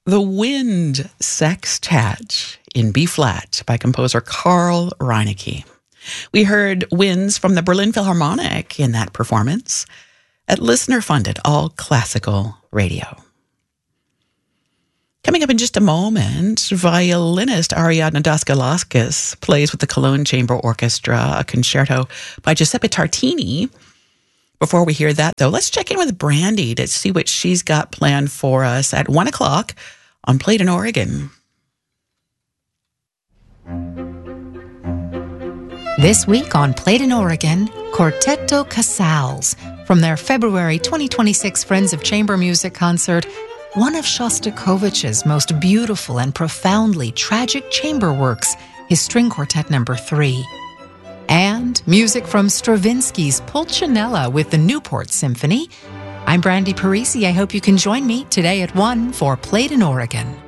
The Wind Sextet in B-flat by composer Carl Reinecke. We heard Winds from the Berlin Philharmonic in that performance at listener-funded all classical radio. Coming up in just a moment, violinist Ariadna Daskalakis plays with the Cologne Chamber Orchestra a concerto by Giuseppe Tartini. Before we hear that, though, let's check in with Brandy to see what she's got planned for us at 1 o'clock on Played in Oregon. This week on Played in Oregon, Quartetto Casals from their February 2026 Friends of Chamber Music concert, one of Shostakovich's most beautiful and profoundly tragic chamber works, his String Quartet No. 3. And music from Stravinsky's Pulcinella with the Newport Symphony. I'm Brandy Parisi. I hope you can join me today at 1 for Played in Oregon.